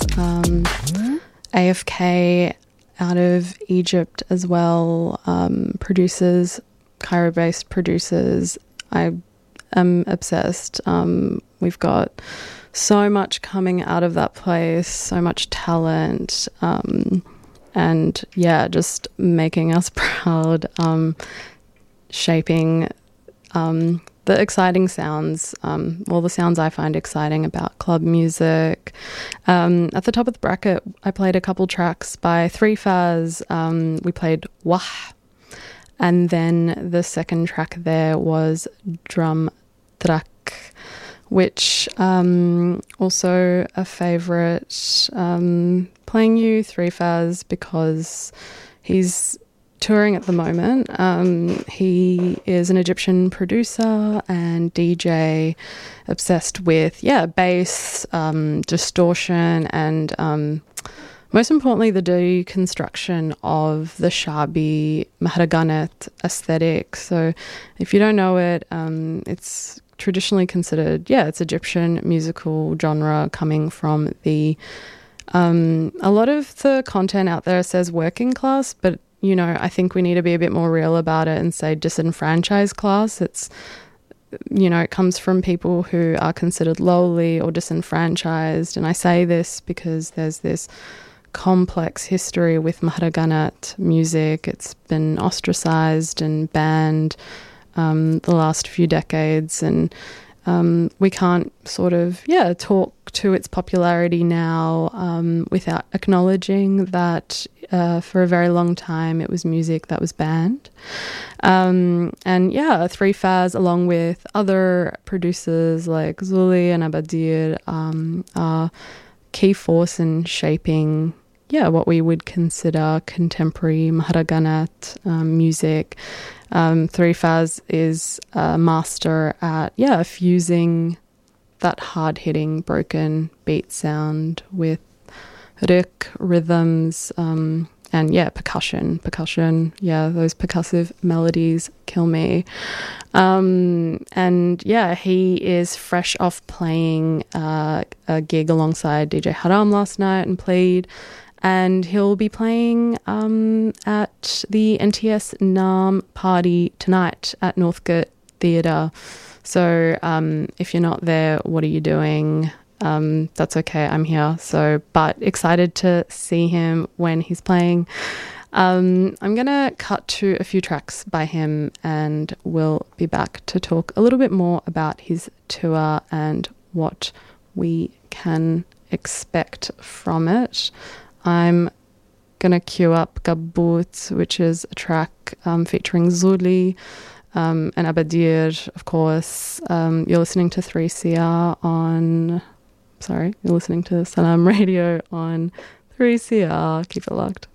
AFK out of Egypt as well, producers, Cairo-based producers. I am obsessed. We've got so much coming out of that place, so much talent, and yeah, just making us proud, shaping the exciting sounds, the sounds I find exciting about club music. At the top of the bracket, I played a couple tracks by 3Faz. We played Wah, and then the second track there was Drum Track, which also a favourite, playing you 3Faz because he's touring at the moment. He is an Egyptian producer and DJ obsessed with bass, distortion, and most importantly the deconstruction of the Shabi Maharaganat aesthetic. So if you don't know it, it's traditionally considered, it's Egyptian musical genre coming from the a lot of the content out there says working class, but I think we need to be a bit more real about it and say disenfranchised class. It's, it comes from people who are considered lowly or disenfranchised. And I say this because there's this complex history with Maharaganat music. It's been ostracized and banned the last few decades. And we can't sort of, talk to its popularity now without acknowledging that for a very long time it was music that was banned. And 3Faz, along with other producers like Zuli and Abadir, are key force in shaping what we would consider contemporary Maharaganat music. 3Faz is a master at fusing that hard-hitting broken beat sound with rhythms, and percussion, those percussive melodies kill me. He is fresh off playing a gig alongside DJ Haram last night and played, and he'll be playing at the NTS Naam party tonight at Northcote Theatre. So if you're not there, what are you doing? That's okay, I'm here. But excited to see him when he's playing. I'm going to cut to a few tracks by him and we'll be back to talk a little bit more about his tour and what we can expect from it. I'm going to cue up Gabut, which is a track featuring Zuli and Abadir, of course. You're listening to 3CR you're listening to Salam Radio on 3CR. Keep it locked.